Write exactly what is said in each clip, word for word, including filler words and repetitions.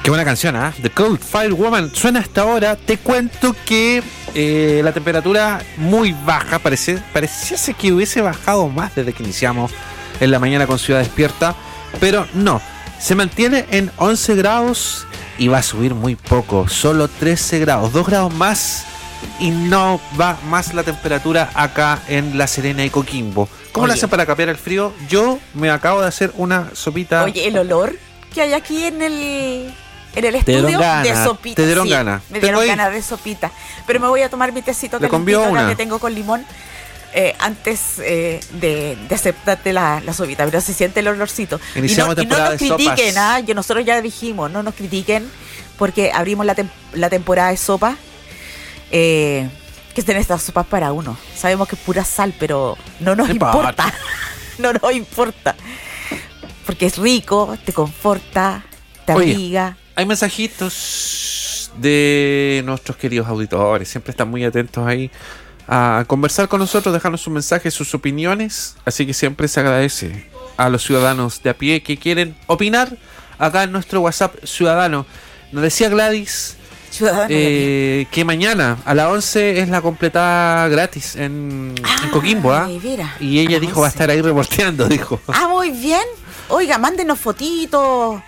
Qué buena canción, ¿eh? The Cold Fire Woman suena hasta ahora. Te cuento que eh, la temperatura muy baja, parece, pareciese que hubiese bajado más desde que iniciamos en la mañana con Ciudad Despierta, pero no, se mantiene en once grados y va a subir muy poco, solo trece grados, dos grados más y no va más la temperatura acá en La Serena y Coquimbo. ¿Cómo lo hacen para capear el frío? Yo me acabo de hacer una sopita. Oye, el olor que hay aquí en el... En el estudio gana, de sopita. Te dieron sí, ganas. Me dieron ganas de sopita. Pero me voy a tomar mi tecito calentito que tengo con limón eh, antes eh, de, de aceptarte la, la sopita. Pero se siente el olorcito. Iniciamos y no, y no nos critiquen, ¿ah? Yo, nosotros ya dijimos, no nos critiquen porque abrimos la, tem- la temporada de sopa. Eh, que estén estas sopas para uno. Sabemos que es pura sal, pero no nos no importa. importa. No nos importa. Porque es rico, te conforta, te abriga. Hay mensajitos de nuestros queridos auditores, siempre están muy atentos ahí a conversar con nosotros, dejarnos sus mensajes, sus opiniones, así que siempre se agradece a los ciudadanos de a pie que quieren opinar acá en nuestro WhatsApp ciudadano. Nos decía Gladys eh, que mañana a las once es la completada gratis en, ah, en Coquimbo, ¿ah? Y ella dijo once. Va a estar ahí reporteando, dijo. Ah, muy bien. Oiga, mándenos fotitos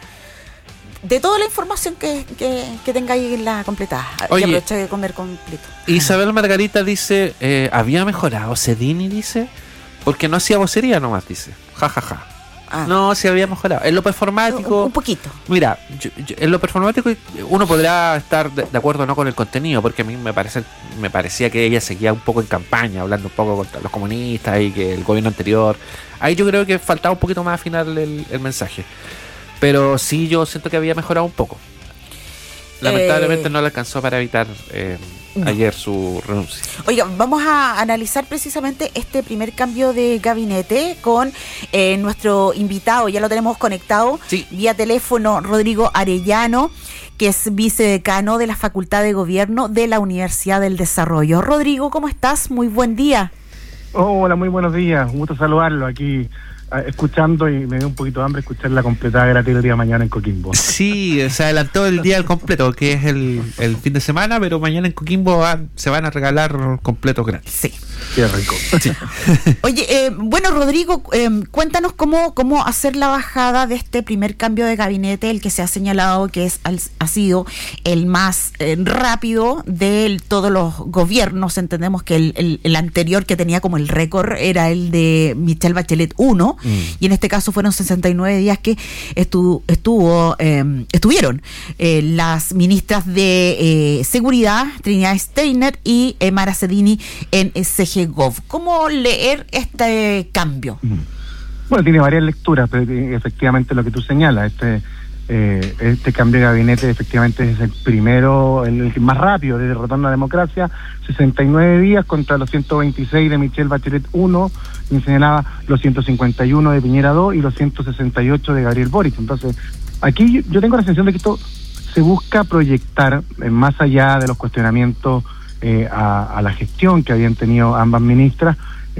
de toda la información que, que, que tenga ahí en la completada. Oye, y aproveche de comer completo. Isabel Margarita dice, eh, ¿había mejorado Cedini? Dice, porque no hacía vocería nomás, dice. Ja, ja, ja. Ah. No, se había mejorado. En lo performático... Un, un poquito. Mira, yo, yo, en lo performático uno podrá estar de, de acuerdo o no con el contenido, porque a mí me parece me parecía que ella seguía un poco en campaña, hablando un poco contra los comunistas y que el gobierno anterior... Ahí yo creo que faltaba un poquito más afinar el, el mensaje. Pero sí, yo siento que había mejorado un poco. Lamentablemente eh, no le alcanzó para evitar eh, no. ayer su renuncia. Oiga, vamos a analizar precisamente este primer cambio de gabinete con eh, nuestro invitado. Ya lo tenemos conectado sí. vía teléfono, Rodrigo Arellano, que es vicedecano de la Facultad de Gobierno de la Universidad del Desarrollo. Rodrigo, ¿cómo estás? Muy buen día. Oh, hola, muy buenos días. Un gusto saludarlo aquí. Escuchando y me dio un poquito de hambre escuchar la completada gratis el día de mañana en Coquimbo. Sí, se adelantó el día al completo, que es el, el fin de semana, pero mañana en Coquimbo van, se van a regalar completos gratis. Sí. Qué rico. Sí. Oye, eh, bueno, Rodrigo, eh, cuéntanos cómo, cómo hacer la bajada de este primer cambio de gabinete, el que se ha señalado que es ha sido el más eh, rápido de todos los gobiernos. Entendemos que el, el, el anterior que tenía como el récord era el de Michelle Bachelet uno. Mm. Y en este caso fueron sesenta y nueve días que estuvo, estuvo eh, estuvieron eh, las ministras de eh, Seguridad, Trinidad Steiner y eh, Mara Cedini en eh, C G Gov. ¿Cómo leer este cambio? Bueno, tiene varias lecturas, pero efectivamente lo que tú señalas, este eh, este cambio de gabinete efectivamente es el primero, el, el más rápido desde el retorno a la democracia, sesenta y nueve días contra los ciento veintiséis de Michelle Bachelet uno, y señalaba los ciento cincuenta y uno de Piñera dos y los ciento sesenta y ocho de Gabriel Boric. Entonces, aquí yo tengo la sensación de que esto se busca proyectar eh, más allá de los cuestionamientos eh, a, a la gestión que habían tenido ambas ministras.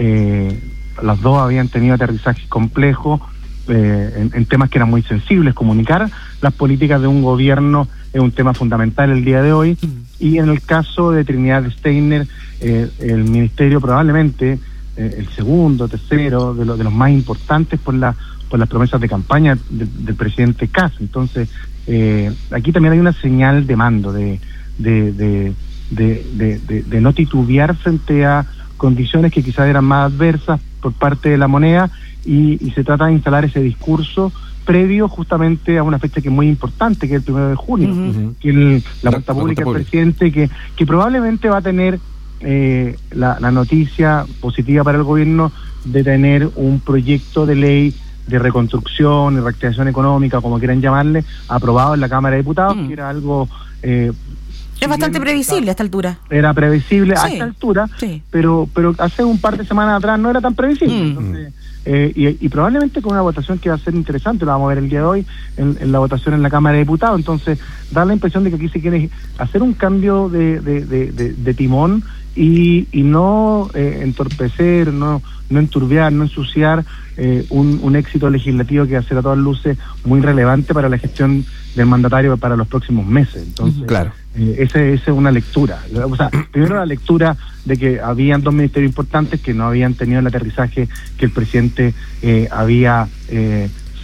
Eh, las dos habían tenido aterrizajes complejos eh, en, en temas que eran muy sensibles. Comunicar las políticas de un gobierno es un tema fundamental el día de hoy, y en el caso de Trinidad Steiner, eh, el ministerio probablemente eh, el segundo, tercero, de, lo, de los más importantes por la por las promesas de campaña de, del presidente Kast. Entonces, eh, aquí también hay una señal de mando, de de, de, de, de, de, de no titubear frente a condiciones que quizás eran más adversas por parte de la moneda, y, y se trata de instalar ese discurso previo justamente a una fecha que es muy importante, que es el primero de junio, uh-huh. que el, la cuenta pública del presidente, que, que probablemente va a tener eh, la, la noticia positiva para el gobierno de tener un proyecto de ley de reconstrucción y reactivación económica, como quieran llamarle, aprobado en la Cámara de Diputados, uh-huh. que era algo... Eh, es bastante previsible a esta altura. Era previsible sí, a esta altura, sí. pero pero hace un par de semanas atrás no era tan previsible. Mm. Entonces, eh, y, y probablemente con una votación que va a ser interesante, lo vamos a ver el día de hoy en, en la votación en la Cámara de Diputados. Entonces, da la impresión de que aquí se quiere hacer un cambio de, de, de, de, de timón y, y no eh, entorpecer, no, no enturbiar, no ensuciar eh, un, un éxito legislativo que va a ser a todas luces muy relevante para la gestión del mandatario para los próximos meses. Entonces, claro. eh, esa es una lectura. O sea, primero la lectura de que habían dos ministerios importantes que no habían tenido el aterrizaje que el presidente eh, había eh,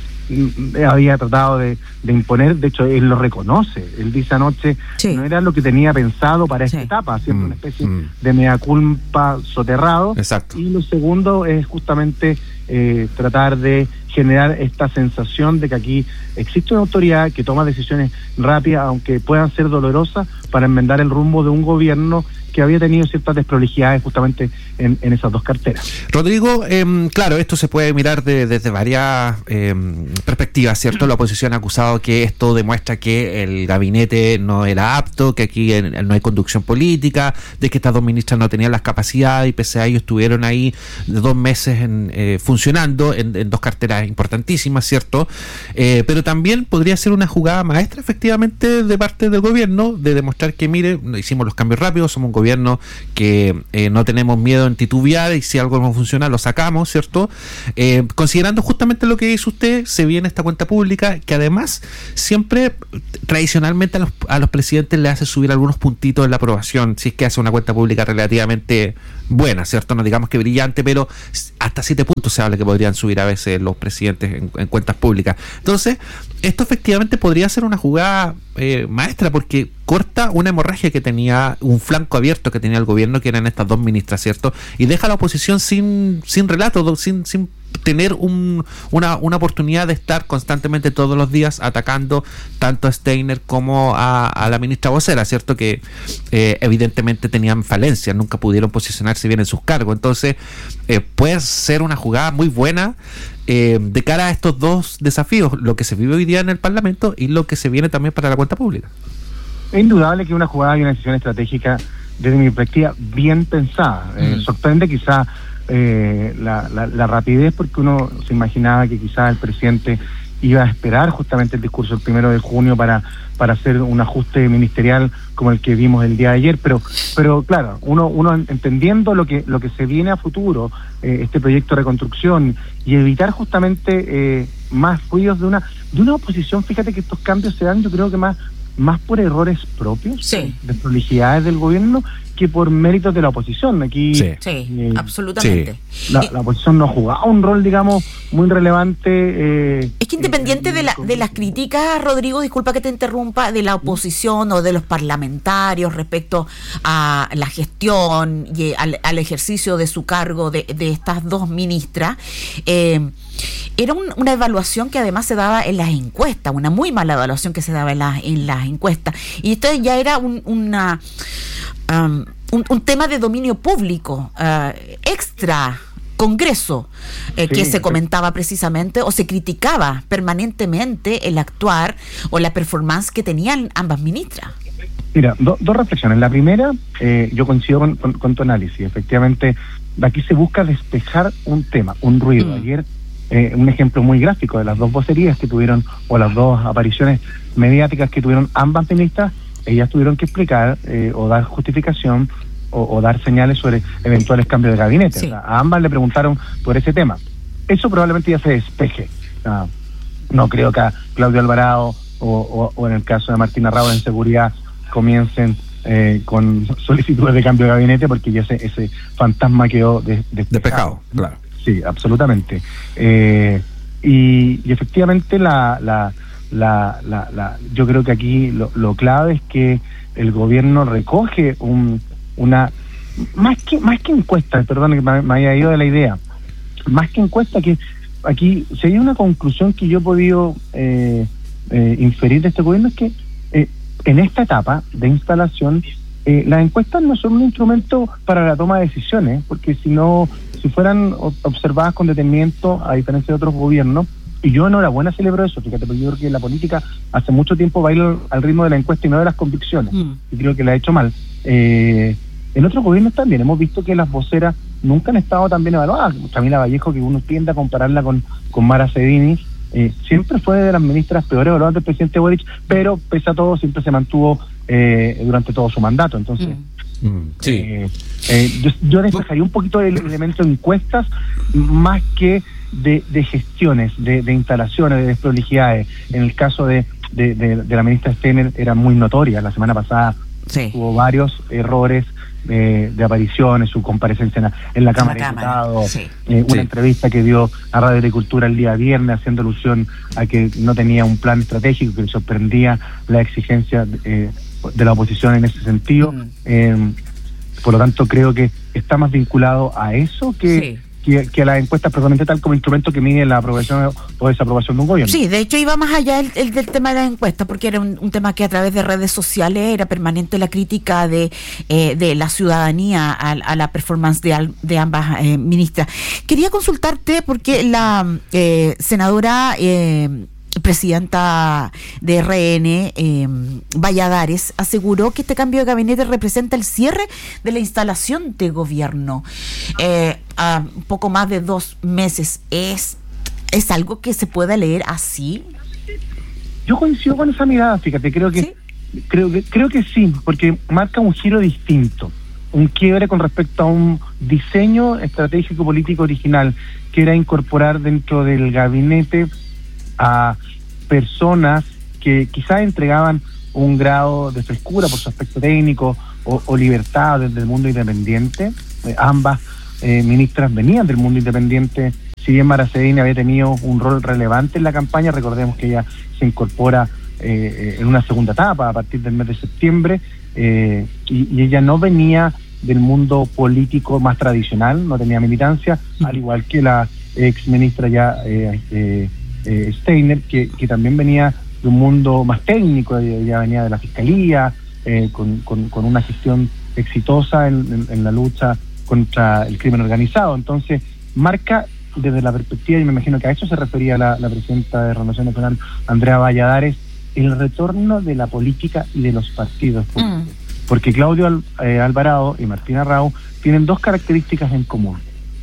había tratado de, de imponer. De hecho, él lo reconoce. Él dice anoche, sí, no era lo que tenía pensado para esta sí. etapa, haciendo mm, una especie mm. de mea culpa soterrado. Exacto. Y lo segundo es justamente eh, tratar de generar esta sensación de que aquí existe una autoridad que toma decisiones rápidas, aunque puedan ser dolorosas, para enmendar el rumbo de un gobierno que había tenido ciertas desprolijidades justamente en, en esas dos carteras. Rodrigo, eh, claro, esto se puede mirar de, desde varias eh, perspectivas, ¿cierto? La oposición ha acusado que esto demuestra que el gabinete no era apto, que aquí en, no hay conducción política, de que estas dos ministras no tenían las capacidades y pese a ello estuvieron ahí dos meses en, eh, funcionando en, en dos carteras importantísimas, ¿cierto? Eh, pero también podría ser una jugada maestra, efectivamente, de parte del gobierno, de demostrar que, mire, hicimos los cambios rápidos, somos un gobierno que eh, no tenemos miedo en titubear y si algo no funciona lo sacamos, ¿cierto? Eh, considerando justamente lo que dice usted, se viene esta cuenta pública que además siempre tradicionalmente a los, a los presidentes le hace subir algunos puntitos en la aprobación, si es que hace una cuenta pública relativamente buena, ¿cierto? No digamos que brillante, pero hasta siete puntos se habla que podrían subir a veces los presidentes en, en cuentas públicas. Entonces, esto efectivamente podría ser una jugada eh, maestra, porque corta una hemorragia que tenía, un flanco abierto que tenía el gobierno, que eran estas dos ministras, ¿cierto? Y deja a la oposición sin, sin relato, sin, sin tener un, una, una oportunidad de estar constantemente todos los días atacando tanto a Steiner como a, a la ministra vocera, ¿cierto? Que eh, evidentemente tenían falencias, nunca pudieron posicionarse bien en sus cargos. Entonces, eh, puede ser una jugada muy buena eh, de cara a estos dos desafíos, lo que se vive hoy día en el Parlamento y lo que se viene también para la cuenta pública. Es indudable que una jugada y una decisión estratégica, desde mi perspectiva, bien pensada. Mm. Eh, sorprende quizá eh, la, la, la rapidez, porque uno se imaginaba que quizá el presidente iba a esperar justamente el discurso el primero de junio para para hacer un ajuste ministerial como el que vimos el día de ayer, pero pero claro, uno uno entendiendo lo que lo que se viene a futuro, eh, este proyecto de reconstrucción, y evitar justamente eh, más ruidos de una de una oposición. Fíjate que estos cambios se dan, yo creo que más más por errores propios, sí, de prolijidades del gobierno, que por méritos de la oposición. Aquí sí, sí eh, absolutamente. Sí. La, la oposición no ha jugado un rol, digamos, muy relevante. Eh, es que independiente eh, de, la, de las críticas, Rodrigo, disculpa que te interrumpa, de la oposición o de los parlamentarios respecto a la gestión y al, al ejercicio de su cargo de, de estas dos ministras, eh, era un, una evaluación que además se daba en las encuestas, una muy mala evaluación que se daba en, la, en las encuestas. Y esto ya era un, una... Um, un, un tema de dominio público, uh, extra Congreso, eh, sí, que se comentaba precisamente o se criticaba permanentemente el actuar o la performance que tenían ambas ministras. Mira, do, dos reflexiones. La primera, eh, yo coincido con, con, con tu análisis. Efectivamente, aquí se busca despejar un tema, un ruido. Mm. Ayer, eh, un ejemplo muy gráfico de las dos vocerías que tuvieron, o las dos apariciones mediáticas que tuvieron ambas ministras. Ellas tuvieron que explicar eh, o dar justificación o, o dar señales sobre eventuales cambios de gabinete. Sí. O sea, a ambas le preguntaron por ese tema. Eso probablemente ya se despeje. Uh, no creo que a Claudio Alvarado o, o, o en el caso de Martina Rao en seguridad comiencen eh, con solicitudes de cambio de gabinete, porque ya ese, ese fantasma quedó de, despejado. Despejado, claro. Sí, absolutamente. Eh, y, y efectivamente la... la La, la, la, yo creo que aquí lo, lo clave es que el gobierno recoge un, una más que más que encuesta, perdón que me, me haya ido de la idea, más que encuesta, que aquí si hay una conclusión que yo he podido eh, eh, inferir de este gobierno, es que eh, en esta etapa de instalación eh, las encuestas no son un instrumento para la toma de decisiones, porque si no, si fueran observadas con detenimiento, a diferencia de otros gobiernos. Y yo enhorabuena celebro eso, fíjate, porque yo creo que la política hace mucho tiempo baila al ritmo de la encuesta y no de las convicciones, mm. y creo que la ha hecho mal. Eh, en otros gobiernos también hemos visto que las voceras nunca han estado tan bien evaluadas. Camila Vallejo, que uno tiende a compararla con, con Mara Sedini, eh, siempre fue de las ministras peor evaluadas del presidente Boric, pero pese a todo siempre se mantuvo eh, durante todo su mandato. Entonces, mm. Mm, sí. eh, eh, yo, yo despejaría un poquito el elemento de encuestas más que de, de gestiones, de, de instalaciones, de desprolijidades. En el caso de, de, de, de la ministra Steiner era muy notoria. La semana pasada sí. hubo varios errores eh, de apariciones, su comparecencia en la, en la Cámara de Diputados, sí. eh, una sí. entrevista que dio a Radio Agricultura el día viernes haciendo alusión a que no tenía un plan estratégico, que le sorprendía la exigencia eh, de la oposición en ese sentido. Mm. Eh, por lo tanto, creo que está más vinculado a eso que... Sí. Que, que a las encuestas propiamente tal como instrumento que mide la aprobación o desaprobación de un gobierno. Sí, de hecho iba más allá el, el del tema de las encuestas, porque era un, un tema que a través de redes sociales era permanente la crítica de eh, de la ciudadanía a, a la performance de, al, de ambas eh, ministras. Quería consultarte porque la eh, senadora... Eh, presidenta de R N, eh, Valladares, aseguró que este cambio de gabinete representa el cierre de la instalación de gobierno eh, a un poco más de dos meses. ¿Es, ¿Es algo que se pueda leer así? Yo coincido con esa mirada, fíjate, creo que, ¿sí? creo que creo que sí, porque marca un giro distinto, un quiebre con respecto a un diseño estratégico político original, que era incorporar dentro del gabinete a personas que quizás entregaban un grado de frescura por su aspecto técnico o, o libertad desde el mundo independiente. Eh, ambas eh, ministras venían del mundo independiente. Si bien Mara Sedini había tenido un rol relevante en la campaña, recordemos que ella se incorpora eh, en una segunda etapa a partir del mes de septiembre, eh, y, y ella no venía del mundo político más tradicional, no tenía militancia, mm. al igual que la ex ministra ya eh, eh, Eh, Steiner, que, que también venía de un mundo más técnico, ya venía de la fiscalía, eh, con, con, con una gestión exitosa en, en, en la lucha contra el crimen organizado. Entonces, marca desde la perspectiva, y me imagino que a eso se refería la, la presidenta de Renovación Nacional, Andrea Valladares, el retorno de la política y de los partidos políticos. Mm. Porque Claudio Al, eh, Alvarado y Martín Arrau tienen dos características en común.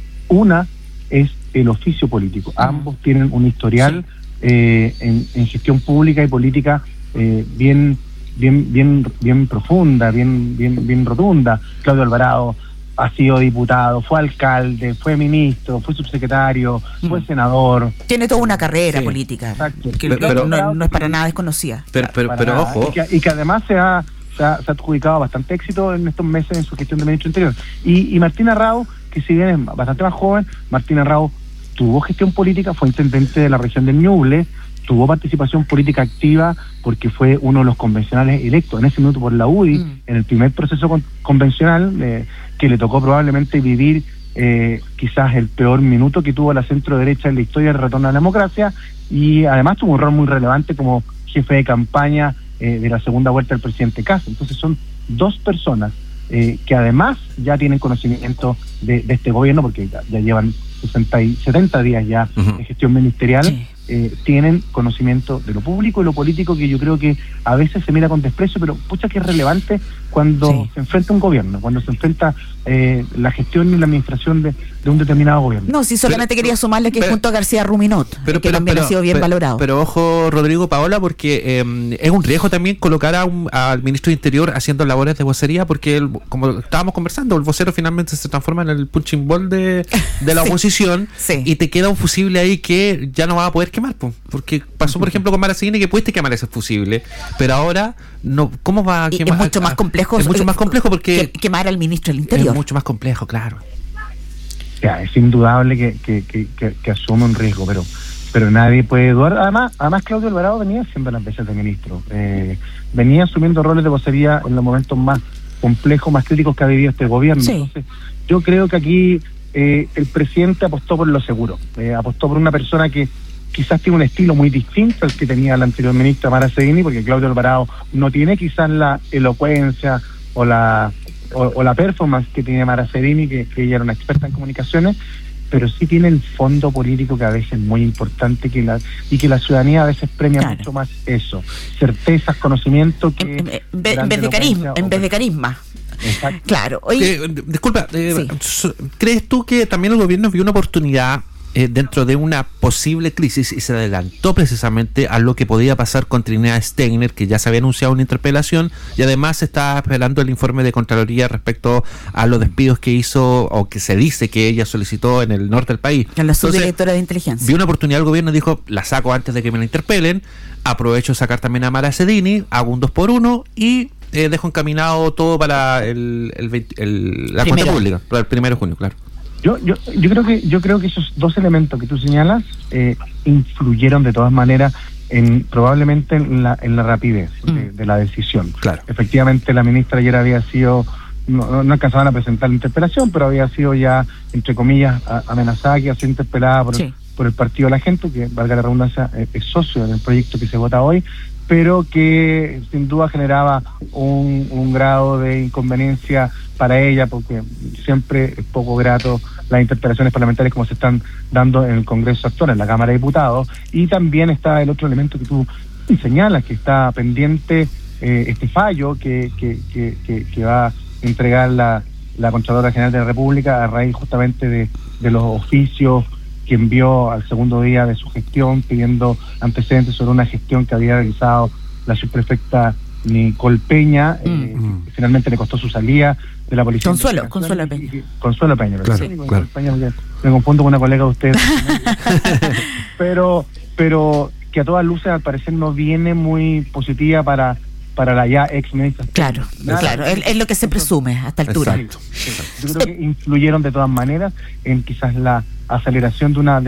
Una es el oficio político. Uh-huh. Ambos tienen un historial sí. eh, en, en gestión pública y política eh, bien, bien, bien, bien profunda, bien, bien, bien rotunda. Claudio Alvarado ha sido diputado, fue alcalde, fue ministro, fue subsecretario, uh-huh. fue senador. Tiene toda una carrera sí. política. Exacto. Que pero, pero, no, no es para nada desconocida. Pero, pero, pero ojo. Y que, y que además se ha, se, ha, se ha adjudicado bastante éxito en estos meses en su gestión de ministro interior. Y, y Martín Arrau, que si bien es bastante más joven, Martín Arrau tuvo gestión política, fue intendente de la región del Ñuble, tuvo participación política activa porque fue uno de los convencionales electos en ese minuto por la U D I, mm. en el primer proceso con, convencional, eh, que le tocó probablemente vivir eh, quizás el peor minuto que tuvo la centro derecha en la historia del retorno a la democracia, y además tuvo un rol muy relevante como jefe de campaña eh, de la segunda vuelta del presidente Kast. Entonces son dos personas eh, que además ya tienen conocimiento de, de este gobierno, porque ya, ya llevan sesenta y setenta días ya uh-huh. de gestión ministerial, sí. eh, tienen conocimiento de lo público y lo político, que yo creo que a veces se mira con desprecio, pero pucha que es relevante cuando sí. se enfrenta un gobierno, cuando se enfrenta eh, la gestión y la administración de, de un determinado gobierno. No, sí, solamente pero, quería sumarle que pero, junto a García Ruminot, pero, que pero, también pero, ha sido bien pero, valorado. Pero ojo, Rodrigo, Paola, porque eh, es un riesgo también colocar a un, al ministro de Interior haciendo labores de vocería, porque el, como estábamos conversando, el vocero finalmente se transforma en el punching ball de, de la sí. oposición sí. y te queda un fusible ahí que ya no va a poder quemar, porque pasó por ejemplo con Mara Sedini, que pudiste quemar ese fusible, pero ahora no, ¿cómo va a quemar? Es mucho más complejo. Es mucho más complejo porque que, quemar al ministro del Interior. Es mucho más complejo, claro. Ya, es indudable que, que, que, que, que asume un riesgo, pero pero nadie puede dudar. Además, además Claudio Alvarado venía haciendo las veces de ministro, eh, venía asumiendo roles de vocería en los momentos más complejos, más críticos que ha vivido este gobierno. Sí. Entonces, yo creo que aquí eh, el presidente apostó por lo seguro, eh, apostó por una persona que quizás tiene un estilo muy distinto al que tenía la anterior ministra Mara Sedini, porque Claudio Alvarado no tiene quizás la elocuencia o la o, o la performance que tiene Mara Sedini, que, que ella era una experta en comunicaciones, pero sí tiene el fondo político que a veces es muy importante, que la, y que la ciudadanía a veces premia claro. mucho más eso, certezas, conocimiento, que en, en, en, vez de carisma, en vez de carisma. Exacto. Claro. Oye, Eh, disculpa, eh, Sí. ¿crees tú que también el gobierno vio una oportunidad eh, dentro de una posible crisis y se adelantó precisamente a lo que podía pasar con Trinidad Steiner, que ya se había anunciado una interpelación, y además se está esperando el informe de Contraloría respecto a los despidos que hizo o que se dice que ella solicitó en el norte del país? a la Entonces, subdirectora de inteligencia. vio una oportunidad el gobierno y dijo, la saco antes de que me la interpelen, aprovecho de sacar también a Mara Cedini, hago un dos por uno y eh, dejo encaminado todo para el, el, veinte el- la cuenta Primero. pública, para el primero de junio, claro. Yo, yo, yo creo que yo creo que esos dos elementos que tú señalas eh, influyeron de todas maneras en probablemente en la, en la rapidez de, Mm. de la decisión. Claro. Efectivamente, la ministra ayer había sido, no, no- no alcanzaban a presentar la interpelación, pero había sido ya, entre comillas, a- amenazada que iba a ser interpelada por, Sí. por el Partido de la Gente, que, valga la redundancia, eh, es socio del proyecto que se vota hoy, pero que sin duda generaba un, un grado de inconveniencia para ella, porque siempre es poco grato las interpelaciones parlamentarias como se están dando en el Congreso actual, en la Cámara de Diputados. Y también está el otro elemento que tú señalas, que está pendiente eh, este fallo que, que, que, que, que va a entregar la, la Contralora General de la República a raíz justamente de, de los oficios que envió al segundo día de su gestión pidiendo antecedentes sobre una gestión que había realizado la subprefecta Nicole Peña, eh, Mm. que finalmente le costó su salida de la policía. Consuelo, de Consuelo Investigaciones, Peña. y- y- Consuelo Peña, Claro, ¿verdad? Sí, claro. Consuelo Peña, porque me confundo con una colega de ustedes. pero, pero que a todas luces al parecer no viene muy positiva para, para la ya ex ministra. Claro, Nada. claro, es, es lo que se presume a esta altura. Exacto. Yo creo que influyeron de todas maneras en quizás la aceleración de una